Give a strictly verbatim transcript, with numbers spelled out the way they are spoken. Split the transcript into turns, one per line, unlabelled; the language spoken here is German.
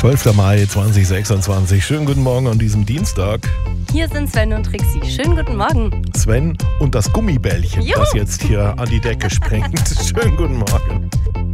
zwölfter Mai zweitausendsechsundzwanzig. Schönen guten Morgen an diesem Dienstag.
Hier sind Sven und Trixi. Schönen guten Morgen.
Sven und das Gummibällchen,
Juhu.
das jetzt hier an die Decke springt. Schönen guten Morgen.